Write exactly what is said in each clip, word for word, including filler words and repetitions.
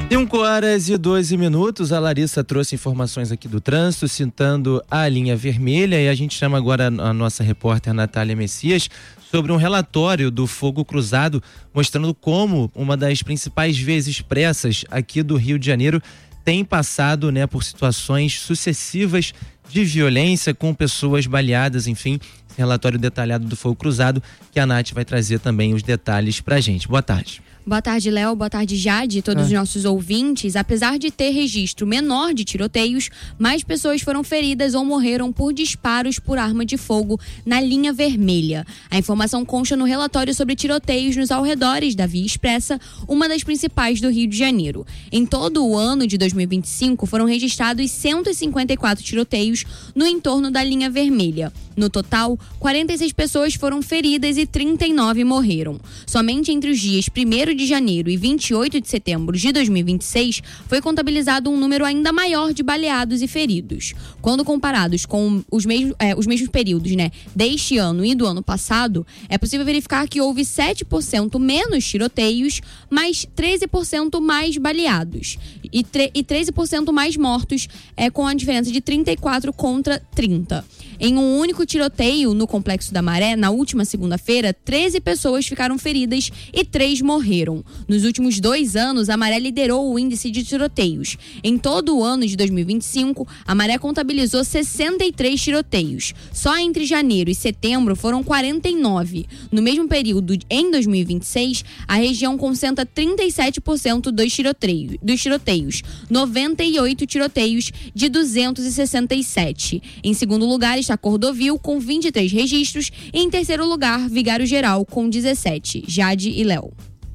cinco horas e doze minutos, a Larissa trouxe informações aqui do trânsito, citando a linha vermelha, e a gente chama agora a nossa repórter Natália Messias sobre um relatório do Fogo Cruzado, mostrando como uma das principais vias expressas aqui do Rio de Janeiro tem passado, né, por situações sucessivas de violência, com pessoas baleadas, enfim, esse relatório detalhado do Fogo Cruzado, que a Nath vai trazer também os detalhes pra gente. Boa tarde. Boa tarde, Léo. Boa tarde, Jade, todos ah. os nossos ouvintes. Apesar de ter registro menor de tiroteios, mais pessoas foram feridas ou morreram por disparos por arma de fogo na linha vermelha. A informação consta no relatório sobre tiroteios nos arredores da Via Expressa, uma das principais do Rio de Janeiro. Em todo o ano de dois mil e vinte e cinco, foram registrados cento e cinquenta e quatro tiroteios no entorno da linha vermelha. No total, quarenta e seis pessoas foram feridas e trinta e nove morreram. Somente entre os dias primeiro de janeiro e vinte e oito de setembro de dois mil e vinte e seis, foi contabilizado um número ainda maior de baleados e feridos. Quando comparados com os mesmos, é, os mesmos períodos, né, deste ano e do ano passado, é possível verificar que houve sete por cento menos tiroteios, mas treze por cento mais baleados e, tre- e treze por cento mais mortos, é, com a diferença de trinta e quatro contra trinta. Em um único tiroteio no Complexo da Maré, na última segunda-feira, treze pessoas ficaram feridas e três morreram. Nos últimos dois anos, a Maré liderou o índice de tiroteios. Em todo o ano de dois mil e vinte e cinco, a Maré contabilizou sessenta e três tiroteios. Só entre janeiro e setembro foram quarenta e nove. No mesmo período, em dois mil e vinte e seis, a região concentra trinta e sete por cento dos tiroteios, dos tiroteios, noventa e oito tiroteios de duzentos e sessenta e sete. Em segundo lugar, está Cordovil, com vinte e três registros, e em terceiro lugar, Vigário Geral, com dezessete. Jade e Léo.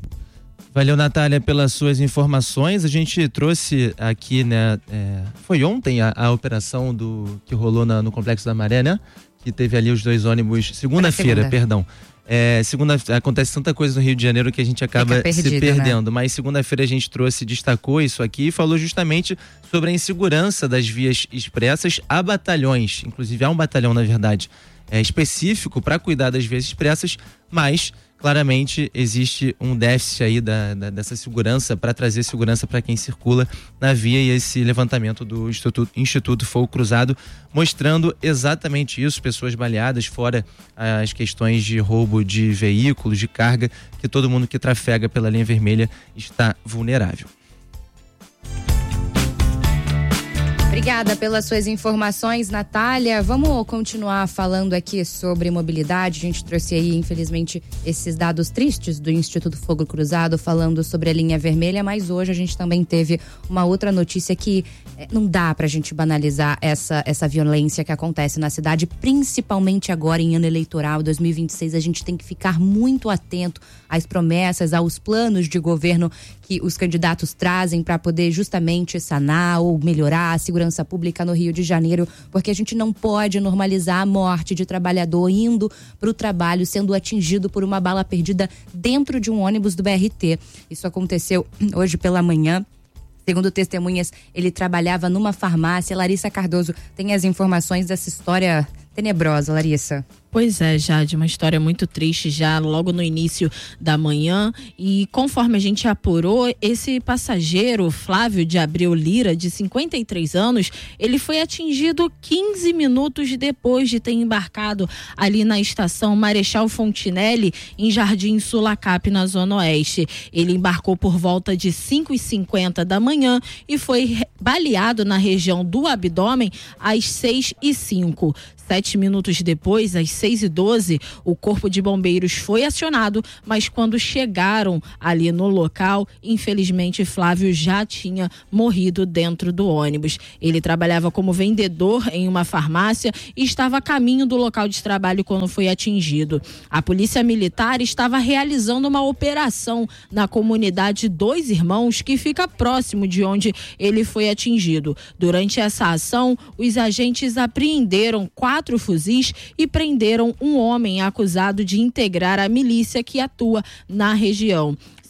Valeu, Natália, pelas suas informações. A gente trouxe aqui, né, é, foi ontem a, a operação do, que rolou na, no Complexo da Maré, né? Que teve ali os dois ônibus, segunda-feira, segunda. perdão. É, segunda, acontece tanta coisa no Rio de Janeiro que a gente acaba perdido, se perdendo, né? Mas segunda-feira a gente trouxe, destacou isso aqui e falou justamente sobre a insegurança das vias expressas a batalhões. Inclusive há um batalhão, na verdade, é, específico para cuidar das vias expressas, mas claramente existe um déficit aí da, da, dessa segurança, para trazer segurança para quem circula na via, e esse levantamento do Instituto, Instituto Fogo Cruzado mostrando exatamente isso, pessoas baleadas, fora as questões de roubo de veículos, de carga, que todo mundo que trafega pela linha vermelha está vulnerável. Obrigada pelas suas informações, Natália. Vamos continuar falando aqui sobre mobilidade. A gente trouxe aí, infelizmente, esses dados tristes do Instituto Fogo Cruzado falando sobre a linha vermelha, mas hoje a gente também teve uma outra notícia que é, não dá pra gente banalizar essa, essa violência que acontece na cidade, principalmente agora em ano eleitoral, dois mil e vinte e seis. A gente tem que ficar muito atento às promessas, aos planos de governo que os candidatos trazem para poder justamente sanar ou melhorar a segurança pública no Rio de Janeiro, porque a gente não pode normalizar a morte de trabalhador indo para o trabalho sendo atingido por uma bala perdida dentro de um ônibus do B R T. Isso aconteceu hoje pela manhã. Segundo testemunhas, ele trabalhava numa farmácia. Larissa Cardoso tem as informações dessa história tenebrosa, Larissa. Pois é, Jade, uma história muito triste já logo no início da manhã, e conforme a gente apurou, esse passageiro, Flávio de Abreu Lira, de cinquenta e três anos, ele foi atingido quinze minutos depois de ter embarcado ali na estação Marechal Fontinelli, em Jardim Sulacap, na Zona Oeste. Ele embarcou por volta de cinco e cinquenta da manhã e foi baleado na região do abdômen às seis e cinco. Sete minutos depois, às seis e doze, o Corpo de Bombeiros foi acionado, mas quando chegaram ali no local, infelizmente Flávio já tinha morrido dentro do ônibus. Ele trabalhava como vendedor em uma farmácia e estava a caminho do local de trabalho quando foi atingido. A Polícia Militar estava realizando uma operação na comunidade Dois Irmãos, que fica próximo de onde ele foi atingido. Durante essa ação, os agentes apreenderam quatro quatro fuzis e prenderam um homem acusado de integrar a milícia que atua na região.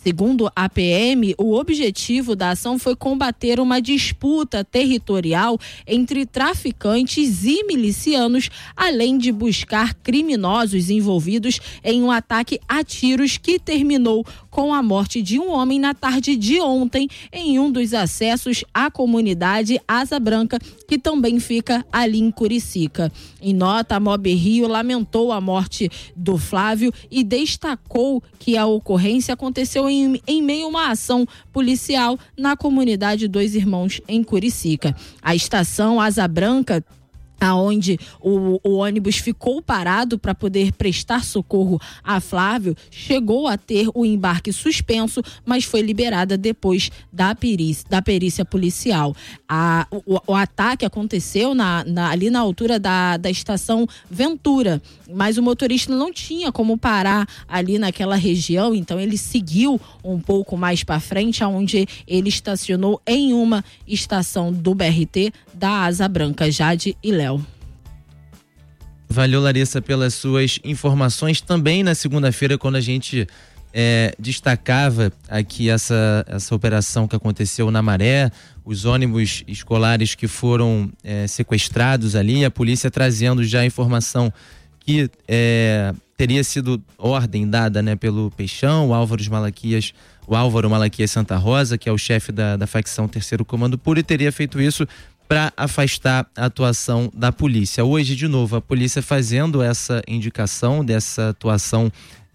Segundo a P M, o objetivo da ação foi combater uma disputa territorial entre traficantes e milicianos, além de buscar criminosos envolvidos em um ataque a tiros que terminou com a morte de um homem na tarde de ontem em um dos acessos à comunidade Asa Branca, que também fica ali em Curicica. Em nota, a Mob Rio lamentou a morte do Flávio e destacou que a ocorrência aconteceu em, em meio a uma ação policial na comunidade Dois Irmãos, em Curicica. A estação Asa Branca, aonde o, o ônibus ficou parado para poder prestar socorro a Flávio, chegou a ter o embarque suspenso, mas foi liberada depois da perícia, da perícia policial. A, o, o ataque aconteceu na, na, ali na altura da, da estação Ventura, mas o motorista não tinha como parar ali naquela região, então ele seguiu um pouco mais para frente, aonde ele estacionou em uma estação do B R T da Asa Branca. Jade e Léo. Valeu, Larissa, pelas suas informações. Também na segunda-feira, quando a gente é, destacava aqui essa, essa operação que aconteceu na Maré, os ônibus escolares que foram é, sequestrados ali, a polícia trazendo já a informação que é, teria sido ordem dada, né, pelo Peixão, o Álvaro Malaquias, o Álvaro Malaquias Santa Rosa, que é o chefe da, da facção Terceiro Comando Puro, e teria feito isso para afastar a atuação da polícia. Hoje, de novo, a polícia fazendo essa indicação dessa atuação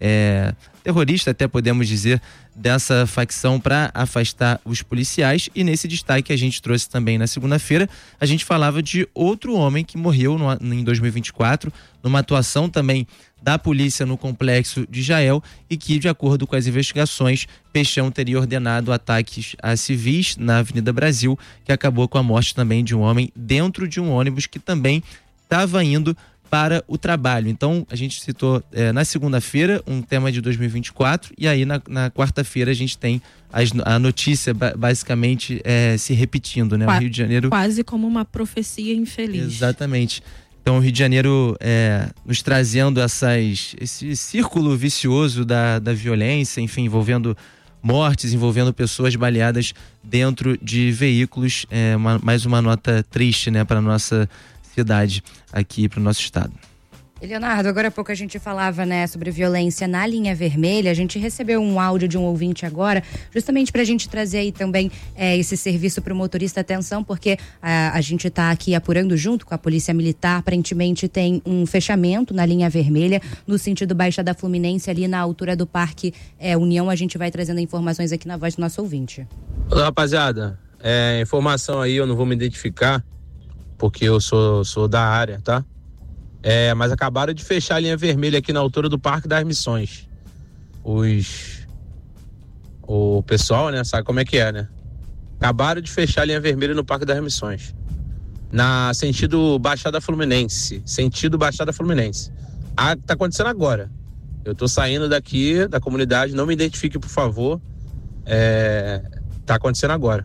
é, terrorista, até podemos dizer, dessa facção para afastar os policiais. E nesse destaque que a gente trouxe também na segunda-feira, a gente falava de outro homem que morreu no, em dois mil e vinte e quatro, numa atuação também da polícia no complexo de Jael, e que, de acordo com as investigações, Peixão teria ordenado ataques a civis na Avenida Brasil, que acabou com a morte também de um homem dentro de um ônibus que também estava indo para o trabalho. Então, a gente citou é, na segunda-feira um tema de dois mil e vinte e quatro, e aí na, na quarta-feira a gente tem as, a notícia basicamente é, se repetindo, né? Qua, o Rio de Janeiro... Quase como uma profecia infeliz. Exatamente. Então, o Rio de Janeiro é, nos trazendo essas, esse círculo vicioso da, da violência, enfim, envolvendo mortes, envolvendo pessoas baleadas dentro de veículos. É uma, mais uma nota triste, né, para nossa cidade aqui, para o nosso estado. Leonardo, agora há pouco a gente falava, né, sobre violência na linha vermelha. A gente recebeu um áudio de um ouvinte agora, justamente para a gente trazer aí também é, esse serviço para o motorista. Atenção, porque a, a gente está aqui apurando junto com a Polícia Militar. Aparentemente tem um fechamento na linha vermelha, no sentido Baixada Fluminense, ali na altura do Parque é, União. A gente vai trazendo informações aqui na voz do nosso ouvinte. Olá, rapaziada. É, informação aí, eu não vou me identificar, porque eu sou, sou da área, tá? É, mas acabaram de fechar a linha vermelha aqui na altura do Parque das Missões. Os... O pessoal, né, sabe como é que é, né? Acabaram de fechar a linha vermelha no Parque das Missões. Na sentido Baixada Fluminense. Sentido Baixada Fluminense. Ah, tá acontecendo agora. Eu tô saindo daqui, da comunidade, não me identifique, por favor. É... Tá acontecendo agora.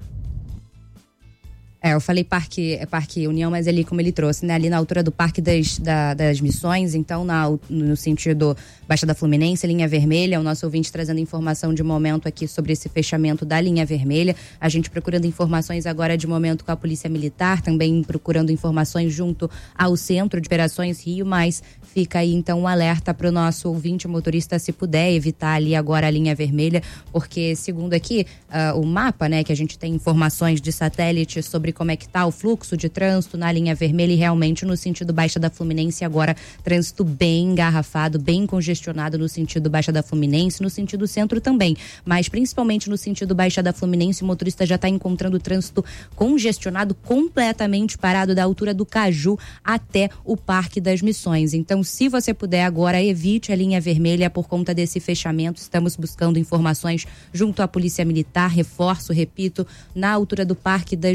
É, eu falei Parque, é Parque União, mas ali como ele trouxe, né? Ali na altura do Parque das, da, das Missões, então na, no sentido Baixada Fluminense, linha vermelha, o nosso ouvinte trazendo informação de momento aqui sobre esse fechamento da linha vermelha. A gente procurando informações agora de momento com a Polícia Militar, também procurando informações junto ao Centro de Operações Rio, mas fica aí então um alerta para o nosso ouvinte motorista, se puder evitar ali agora a linha vermelha, porque segundo aqui uh, o mapa, né, que a gente tem informações de satélite sobre como é que tá o fluxo de trânsito na linha vermelha, e realmente no sentido Baixada Fluminense agora trânsito bem engarrafado, bem congestionado no sentido Baixada Fluminense, no sentido centro também, mas principalmente no sentido Baixada Fluminense o motorista já está encontrando o trânsito congestionado, completamente parado da altura do Caju até o Parque das Missões. Então, se você puder agora, evite a linha vermelha por conta desse fechamento. Estamos buscando informações junto à Polícia Militar, reforço, repito, na altura do Parque das Missões.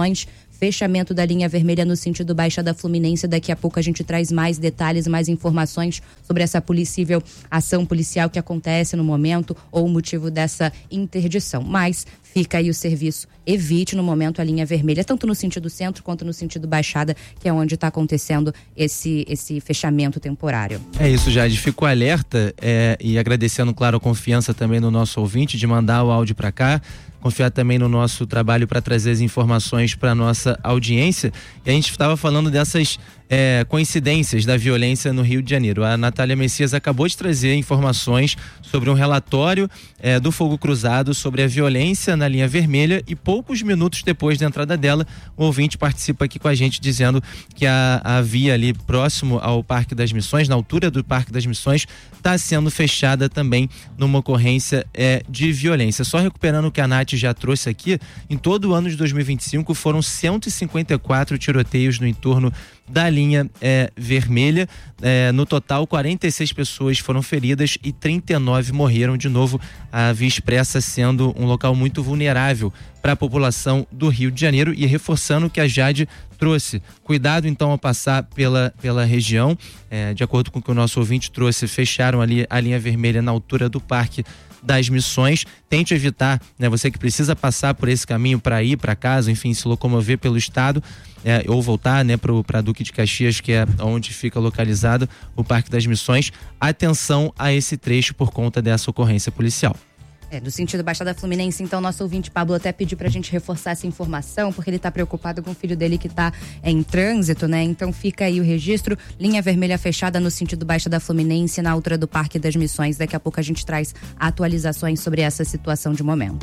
Missões. Fechamento da linha vermelha no sentido Baixada Fluminense. Daqui a pouco a gente traz mais detalhes, mais informações sobre essa possível ação policial que acontece no momento ou o motivo dessa interdição. Mas fica aí o serviço. Evite no momento a linha vermelha, tanto no sentido centro quanto no sentido Baixada, que é onde está acontecendo esse, esse fechamento temporário. É isso, Jade. Fico alerta é, e agradecendo, claro, a confiança também no nosso ouvinte de mandar o áudio para cá. Confiar também no nosso trabalho para trazer as informações para nossa audiência. E a gente estava falando dessas é, coincidências da violência no Rio de Janeiro. A Natália Messias acabou de trazer informações sobre um relatório é, do Fogo Cruzado sobre a violência na linha vermelha e poucos minutos depois da entrada dela, o ouvinte participa aqui com a gente dizendo que a, a via ali próximo ao Parque das Missões, na altura do Parque das Missões, está sendo fechada também numa ocorrência é, de violência. Só recuperando o que a Nath já trouxe aqui, em todo o ano de dois mil e vinte e cinco foram cento e cinquenta e quatro tiroteios no entorno da linha é, vermelha. É, no total, quarenta e seis pessoas foram feridas e trinta e nove morreram. De novo, a Via Expressa sendo um local muito vulnerável para a população do Rio de Janeiro. E reforçando o que a Jade trouxe, cuidado então ao passar pela, pela região, é, de acordo com o que o nosso ouvinte trouxe, fecharam ali a linha vermelha na altura do Parque das Missões. Tente evitar, né, você que precisa passar por esse caminho para ir para casa, enfim, se locomover pelo estado, é, ou voltar, né, para Duque de Caxias, que é onde fica localizado o Parque das Missões. Atenção a esse trecho por conta dessa ocorrência policial. É, no sentido Baixada Fluminense, então, nosso ouvinte Pablo até pediu pra gente reforçar essa informação, porque ele tá preocupado com o filho dele que tá é, em trânsito, né? Então fica aí o registro, linha vermelha fechada no sentido Baixada Fluminense, na altura do Parque das Missões. Daqui a pouco a gente traz atualizações sobre essa situação de momento.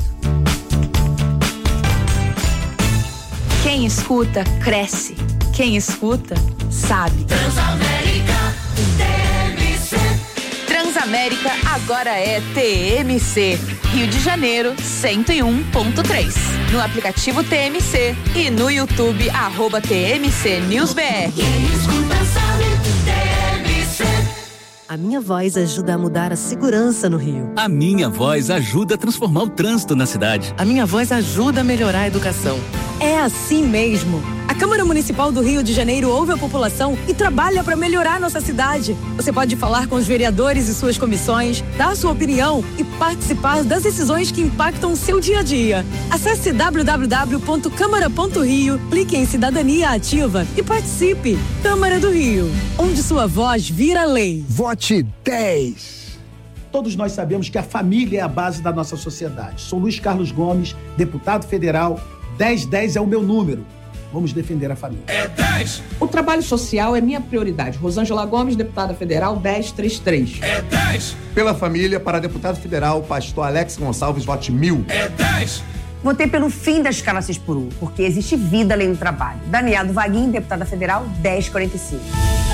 Quem escuta, cresce. Quem escuta, sabe. Transamérica, T M C. Transamérica agora é T M C. Rio de Janeiro, cento e um ponto três. No aplicativo T M C e no YouTube, arroba T M C News B R. Quem escuta sabe, T M C. A minha voz ajuda a mudar a segurança no Rio. A minha voz ajuda a transformar o trânsito na cidade. A minha voz ajuda a melhorar a educação. É assim mesmo. A Câmara Municipal do Rio de Janeiro ouve a população e trabalha para melhorar nossa cidade. Você pode falar com os vereadores e suas comissões, dar sua opinião e participar das decisões que impactam o seu dia a dia. Acesse w w w ponto câmara ponto rio, clique em Cidadania Ativa e participe. Câmara do Rio, onde sua voz vira lei. Vote dez. Todos nós sabemos que a família é a base da nossa sociedade. Sou Luiz Carlos Gomes, deputado federal. dez dez é o meu número. Vamos defender a família. É dez. O trabalho social é minha prioridade. Rosângela Gomes, deputada federal, dez trinta e três. É dez. Pela família, para deputado federal, pastor Alex Gonçalves, vote mil. É dez. Votei pelo fim da escala seis por um, porque existe vida além do trabalho. Daniela Vaguinho, deputada federal, dez quarenta e cinco.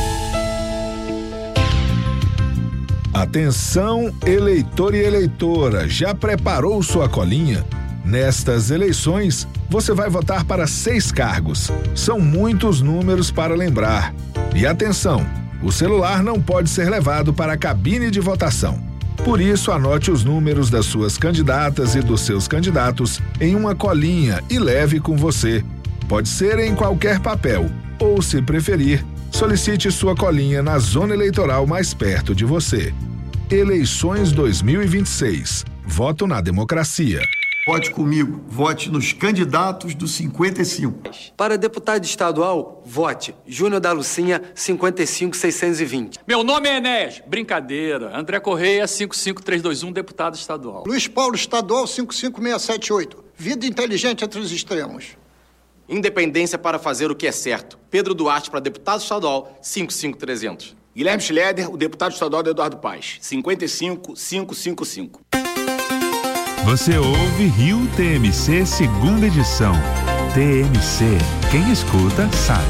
Atenção, eleitor e eleitora, já preparou sua colinha? Nestas eleições, você vai votar para seis cargos. São muitos números para lembrar. E atenção, o celular não pode ser levado para a cabine de votação. Por isso, anote os números das suas candidatas e dos seus candidatos em uma colinha e leve com você. Pode ser em qualquer papel, ou, se preferir, solicite sua colinha na zona eleitoral mais perto de você. Eleições dois mil e vinte e seis. Voto na democracia. Vote comigo, vote nos candidatos do cinquenta e cinco. Para deputado estadual, vote Júnior da Lucinha, cinquenta e cinco seiscentos e vinte. Meu nome é Enéas, brincadeira. André Correia, cinco cinco três dois um, deputado estadual. Luiz Paulo, estadual, cinco cinco seis sete oito. Vida inteligente entre os extremos. Independência para fazer o que é certo. Pedro Duarte para deputado estadual, cinco cinco trezentos. Guilherme Schleder, o deputado estadual do Eduardo Paes, cinquenta e cinco quinhentos e cinquenta e cinco. Você ouve Rio T M C segunda edição. T M C, quem escuta sabe.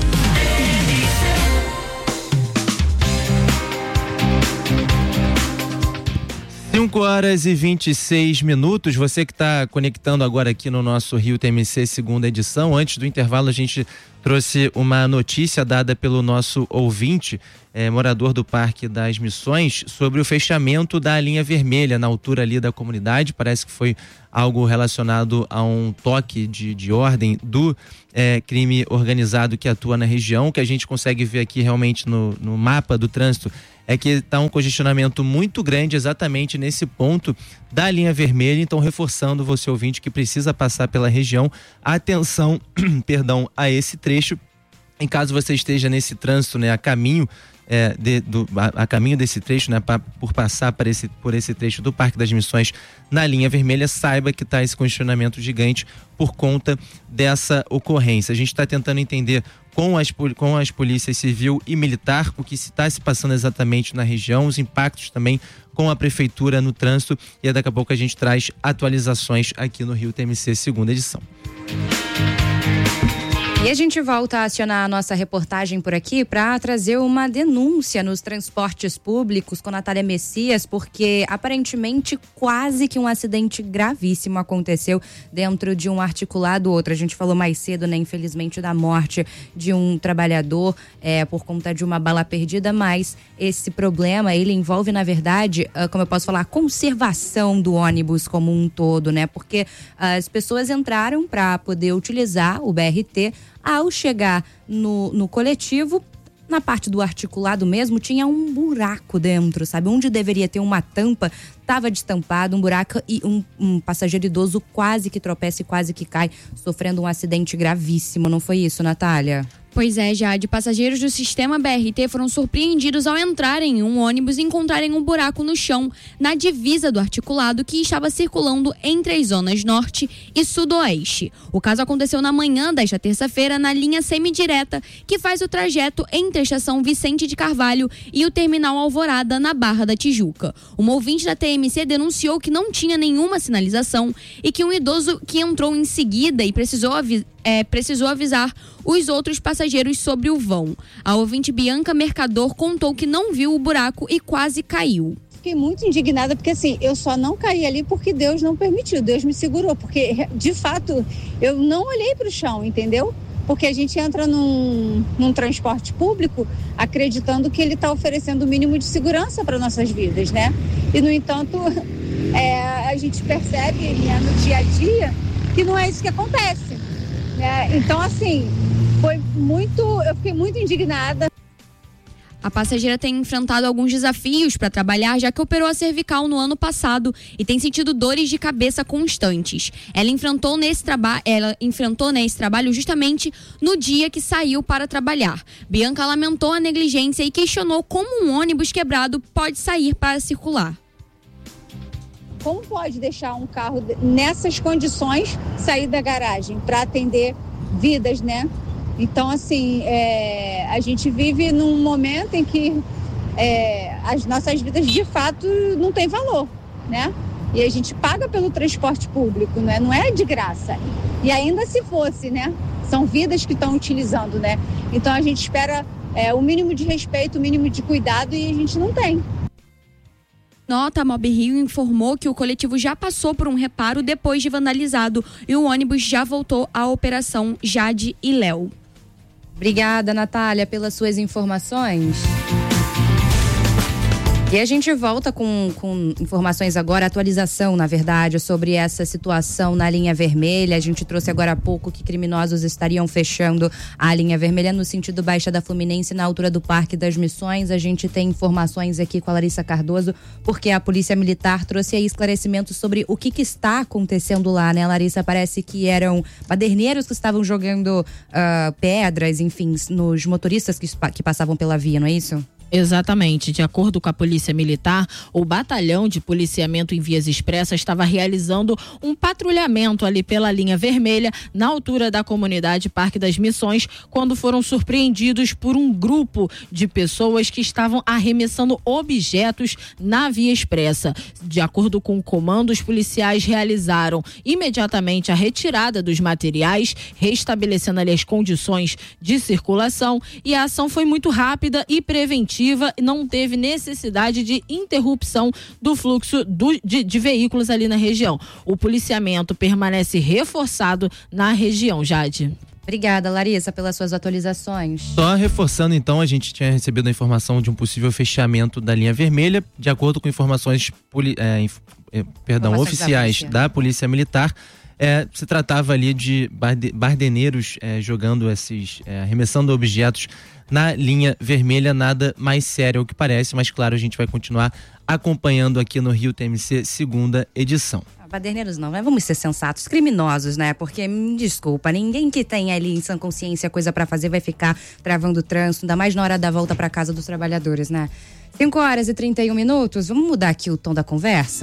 cinco horas e vinte e seis minutos, você que está conectando agora aqui no nosso Rio T M C segunda edição. Antes do intervalo a gente trouxe uma notícia dada pelo nosso ouvinte, é, morador do Parque das Missões, sobre o fechamento da linha vermelha na altura ali da comunidade. Parece que foi algo relacionado a um toque de, de ordem do é, crime organizado que atua na região. O que a gente consegue ver aqui realmente no, no mapa do trânsito é que está um congestionamento muito grande exatamente nesse ponto da linha vermelha. Então, reforçando você, ouvinte, que precisa passar pela região, atenção, perdão, a esse trecho. Em caso você esteja nesse trânsito, né, a caminho É, de, do, a, a caminho desse trecho, né, pra, por passar por esse, por esse trecho do Parque das Missões na linha vermelha, saiba que está esse congestionamento gigante por conta dessa ocorrência. A gente está tentando entender com as, com as polícias civil e militar o que está se, se passando exatamente na região, os impactos também com a prefeitura no trânsito, e daqui a pouco a gente traz atualizações aqui no Rio T M C, segunda edição. E a gente volta a acionar a nossa reportagem por aqui para trazer uma denúncia nos transportes públicos com a Natália Messias, porque aparentemente quase que um acidente gravíssimo aconteceu dentro de um articulado outro. A gente falou mais cedo, né, infelizmente, da morte de um trabalhador é, por conta de uma bala perdida, mas esse problema, ele envolve, na verdade, como eu posso falar, a conservação do ônibus como um todo, né? Porque as pessoas entraram para poder utilizar o B R T. Ao chegar no, no coletivo, na parte do articulado mesmo, tinha um buraco dentro, sabe? Onde deveria ter uma tampa, estava destampado, um buraco, e um, um passageiro idoso quase que tropeça e quase que cai, sofrendo um acidente gravíssimo. Não foi isso, Natália? Pois é, Jade. Passageiros do sistema B R T foram surpreendidos ao entrarem em um ônibus e encontrarem um buraco no chão, na divisa do articulado que estava circulando entre as zonas norte e sudoeste. O caso aconteceu na manhã desta terça-feira na linha semidireta, que faz o trajeto entre a estação Vicente de Carvalho e o terminal Alvorada, na Barra da Tijuca. Uma ouvinte da T M C denunciou que não tinha nenhuma sinalização e que um idoso que entrou em seguida e precisou avisar É, precisou avisar os outros passageiros sobre o vão. A ouvinte Bianca Mercador contou que não viu o buraco e quase caiu. Fiquei muito indignada porque assim, eu só não caí ali porque Deus não permitiu, Deus me segurou, porque de fato eu não olhei para o chão, entendeu? Porque a gente entra num, num transporte público acreditando que ele está oferecendo o mínimo de segurança para nossas vidas, né? E no entanto, é, a gente percebe, né, no dia a dia que não é isso que acontece. É, então, assim, foi muito, eu fiquei muito indignada. A passageira tem enfrentado alguns desafios para trabalhar, já que operou a cervical no ano passado e tem sentido dores de cabeça constantes. Ela enfrentou nesse trabalho, ela enfrentou nesse trabalho justamente no dia que saiu para trabalhar. Bianca lamentou a negligência e questionou como um ônibus quebrado pode sair para circular. Como pode deixar um carro nessas condições sair da garagem para atender vidas, né? Então, assim, é, a gente vive num momento em que é, as nossas vidas, de fato, não têm valor, né? E a gente paga pelo transporte público, né? Não é de graça. E ainda se fosse, né? São vidas que estão utilizando, né? Então, a gente espera é, o mínimo de respeito, o mínimo de cuidado, e a gente não tem. Nota, a Mob Rio informou que o coletivo já passou por um reparo depois de vandalizado e o ônibus já voltou à operação Jade e Léo. Obrigada, Natália, pelas suas informações. E a gente volta com, com informações agora, atualização, na verdade, sobre essa situação na linha vermelha. A gente trouxe agora há pouco que criminosos estariam fechando a linha vermelha no sentido Baixa da Fluminense, na altura do Parque das Missões. A gente tem informações aqui com a Larissa Cardoso, porque a Polícia Militar trouxe aí esclarecimentos sobre o que, que está acontecendo lá, né, Larissa? Parece que eram baderneiros que estavam jogando uh, pedras, enfim, nos motoristas que, que passavam pela via, não é isso? Exatamente. De acordo com a Polícia Militar, o Batalhão de Policiamento em Vias Expressas estava realizando um patrulhamento ali pela linha vermelha, na altura da comunidade Parque das Missões, quando foram surpreendidos por um grupo de pessoas que estavam arremessando objetos na via expressa. De acordo com o comando, os policiais realizaram imediatamente a retirada dos materiais, restabelecendo ali as condições de circulação, e a ação foi muito rápida e preventiva. Não teve necessidade de interrupção do fluxo do, de, de veículos ali na região. O policiamento permanece reforçado na região, Jade. Obrigada, Larissa, pelas suas atualizações. Só reforçando, então, a gente tinha recebido a informação de um possível fechamento da linha vermelha, de acordo com informações poli, é, inf, é, perdão, oficiais da, da Polícia Militar. É, se tratava ali de barde, bardeneiros é, jogando esses, é, arremessando objetos na linha vermelha, nada mais sério ao que parece, mas claro, a gente vai continuar acompanhando aqui no Rio T M C, segunda edição. Baderneiros não, né? Vamos ser sensatos, criminosos, né? Porque, me desculpa, ninguém que tem ali em sã consciência coisa pra fazer vai ficar travando o trânsito, ainda mais na hora da volta pra casa dos trabalhadores, né? cinco horas e trinta e um minutos, vamos mudar aqui o tom da conversa?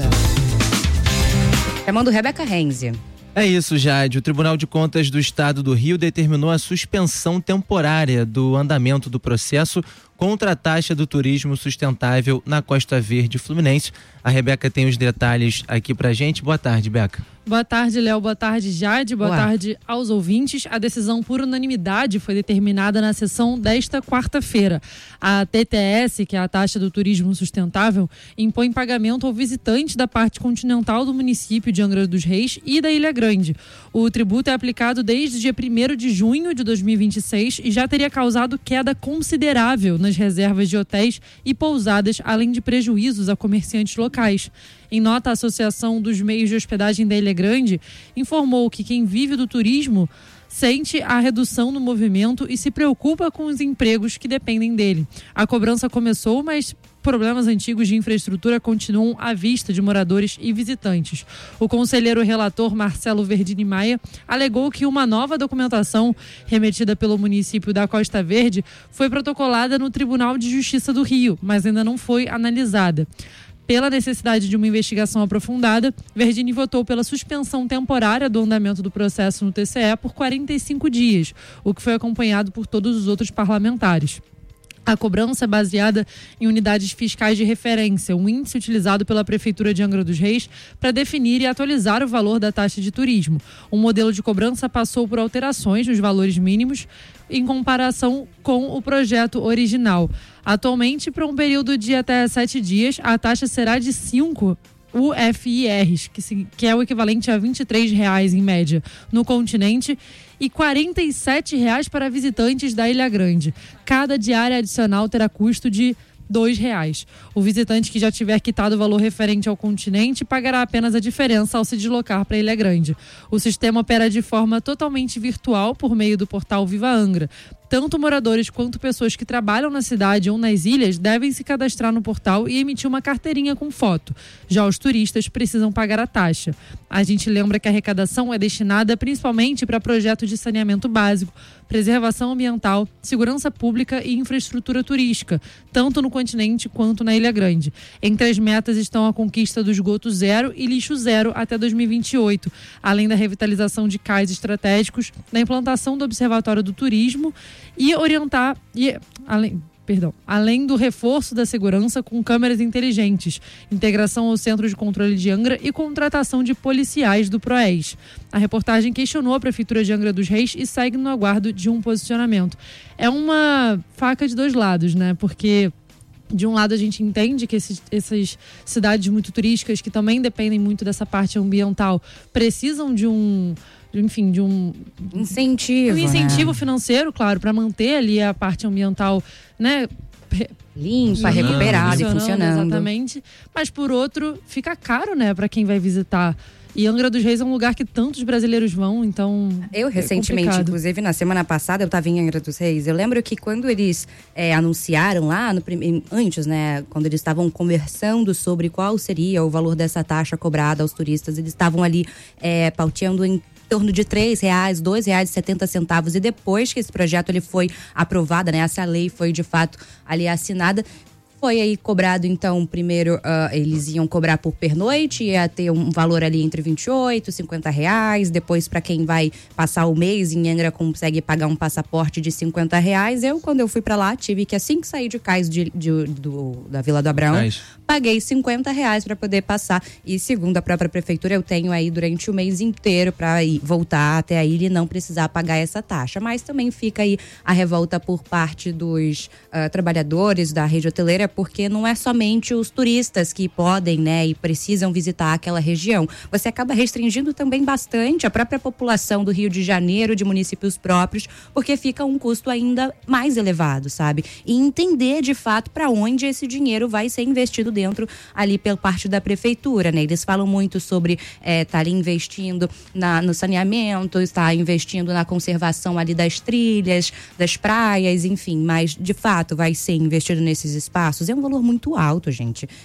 Chamando Rebeca Renzi. É isso, Jade. O Tribunal de Contas do Estado do Rio determinou a suspensão temporária do andamento do processo contra a taxa do turismo sustentável na Costa Verde Fluminense. A Rebeca tem os detalhes aqui pra gente. Boa tarde, Beca. Boa tarde, Léo. Boa tarde, Jade. Boa, Boa tarde aos ouvintes. A decisão por unanimidade foi determinada na sessão desta quarta-feira. A T T S, que é a taxa do turismo sustentável, impõe pagamento ao visitante da parte continental do município de Angra dos Reis e da Ilha Grande. O tributo é aplicado desde o dia primeiro de junho de dois mil e vinte e seis e já teria causado queda considerável nas reservas de hotéis e pousadas, além de prejuízos a comerciantes locais. Em nota, a Associação dos Meios de Hospedagem da Ilha Grande informou que quem vive do turismo sente a redução no movimento e se preocupa com os empregos que dependem dele. A cobrança começou, mas problemas antigos de infraestrutura continuam à vista de moradores e visitantes. O conselheiro relator Marcelo Verdini Maia alegou que uma nova documentação remetida pelo município da Costa Verde foi protocolada no Tribunal de Justiça do Rio, mas ainda não foi analisada. Pela necessidade de uma investigação aprofundada, Verdini votou pela suspensão temporária do andamento do processo no T C E por quarenta e cinco dias, o que foi acompanhado por todos os outros parlamentares. A cobrança é baseada em unidades fiscais de referência, um índice utilizado pela Prefeitura de Angra dos Reis para definir e atualizar o valor da taxa de turismo. O modelo de cobrança passou por alterações nos valores mínimos em comparação com o projeto original. Atualmente, para um período de até sete dias, a taxa será de cinco U F I Rs, que, se, que é o equivalente a vinte e três reais em média no continente, e quarenta e sete reais para visitantes da Ilha Grande. Cada diária adicional terá custo de dois reais. O visitante que já tiver quitado o valor referente ao continente pagará apenas a diferença ao se deslocar para a Ilha Grande. O sistema opera de forma totalmente virtual por meio do portal Viva Angra. Tanto moradores quanto pessoas que trabalham na cidade ou nas ilhas devem se cadastrar no portal e emitir uma carteirinha com foto. Já os turistas precisam pagar a taxa. A gente lembra que a arrecadação é destinada principalmente para projetos de saneamento básico, preservação ambiental, segurança pública e infraestrutura turística, tanto no continente quanto na Ilha Grande. Entre as metas estão a conquista do esgoto zero e lixo zero até dois mil e vinte e oito, além da revitalização de cais estratégicos, da implantação do Observatório do Turismo e orientar, e, além, perdão, além do reforço da segurança com câmeras inteligentes, integração ao Centro de Controle de Angra e contratação de policiais do PROES. A reportagem questionou a Prefeitura de Angra dos Reis e segue no aguardo de um posicionamento. É uma faca de dois lados, né? Porque de um lado a gente entende que esses, essas cidades muito turísticas, que também dependem muito dessa parte ambiental, precisam de um... enfim, de um incentivo, um incentivo né? financeiro, claro, para manter ali a parte ambiental, né, limpa, recuperada e funcionando. Exatamente. Mas por outro, fica caro, né, para quem vai visitar. E Angra dos Reis é um lugar que tantos brasileiros vão, então eu recentemente, é inclusive na semana passada eu estava em Angra dos Reis. Eu lembro que quando eles é, anunciaram lá no antes, né, quando eles estavam conversando sobre qual seria o valor dessa taxa cobrada aos turistas, eles estavam ali é, pauteando em torno de três reais, dois reais e setenta centavos. E depois que esse projeto ele foi aprovado, né, essa lei foi de fato ali assinada, foi aí cobrado, então, primeiro uh, eles iam cobrar por pernoite, ia ter um valor ali entre vinte e oito, cinquenta reais. Depois, para quem vai passar o mês em Angra, consegue pagar um passaporte de cinquenta reais. Eu, quando eu fui para lá, tive que, assim que sair de cais de, de, do, da Vila do Abraão, Mas... paguei cinquenta reais para poder passar. E segundo a própria prefeitura, eu tenho aí durante o mês inteiro para voltar até a ilha e não precisar pagar essa taxa. Mas também fica aí a revolta por parte dos uh, trabalhadores da rede hoteleira, porque não é somente os turistas que podem, né, e precisam visitar aquela região. Você acaba restringindo também bastante a própria população do Rio de Janeiro, de municípios próprios, porque fica um custo ainda mais elevado, sabe? E entender de fato para onde esse dinheiro vai ser investido dentro ali pela parte da prefeitura, né? Eles falam muito sobre estar é, tá ali investindo na, no saneamento, estar investindo na conservação ali das trilhas, das praias, enfim, mas de fato vai ser investido nesses espaços. É um valor muito alto, gente.